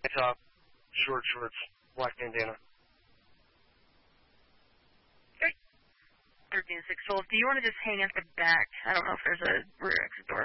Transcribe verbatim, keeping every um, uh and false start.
top, short shorts, black bandana. Okay. thirteen six twelve, do you want to just hang at the back? I don't know if there's a rear exit door.